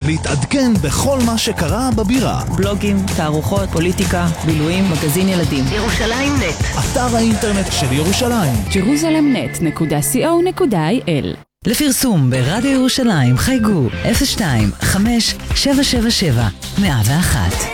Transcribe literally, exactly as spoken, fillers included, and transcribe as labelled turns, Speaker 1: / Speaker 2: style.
Speaker 1: להתעדכן בכל מה שקרה בבירה.
Speaker 2: בלוגים, תערוכות, פוליטיקה, בילויים, מגזין ילדים.
Speaker 3: ירושלים נט.
Speaker 1: אתר האינטרנט של ירושלים.
Speaker 4: ג'רוזלם נט נקודה סי או נקודה איי אל.
Speaker 5: לפרסום ברדיו ירושלים חייגו אפס שתיים חמש שבע שבע שבע מאה ואחת.